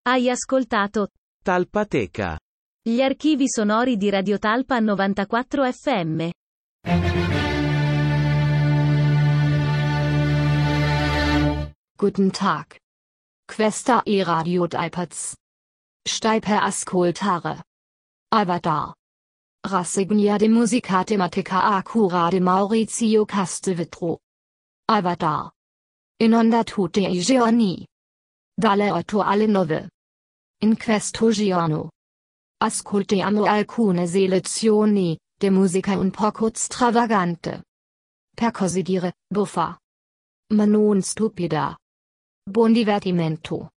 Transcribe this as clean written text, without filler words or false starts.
Hai ascoltato Talpateca. gli archivi sonori di Radio Talpa 94 FM. Guten Tag. Questa e Radio Talpaz. Stai ascoltare. Avatar. Rassegna de musica tematica a cura de Maurizio Castelvetro. Avatar. In onda tutte I giorni. Dalle 8 alle 9. In questo giorno. Ascoltiamo alcune selezioni, de musica un poco stravagante. Per così dire, buffa. Ma non stupida. Buon divertimento.